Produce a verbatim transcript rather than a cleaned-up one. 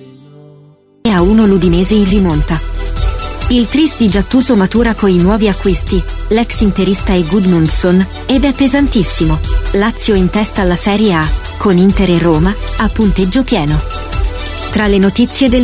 a uno l'Udinese in rimonta. Il tris di Gattuso matura coi nuovi acquisti, l'ex interista e Gudmundsson, ed è pesantissimo. Lazio in testa alla Serie A, con Inter e Roma, a punteggio pieno. Tra le notizie del